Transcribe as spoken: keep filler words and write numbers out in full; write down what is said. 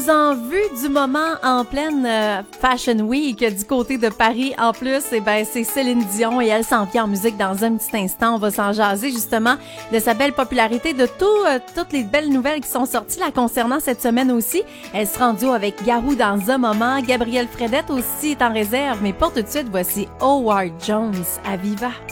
En vue du moment en pleine euh, Fashion Week du côté de Paris, en plus, eh ben c'est Céline Dion et elle s'en vient en musique dans un petit instant. On va s'en jaser justement de sa belle popularité, de tout, euh, toutes les belles nouvelles qui sont sorties la concernant cette semaine aussi. Elle sera en duo avec Garou dans un moment. Gabrielle Fredette aussi est en réserve, mais pour tout de suite, voici Howard Jones à Viva.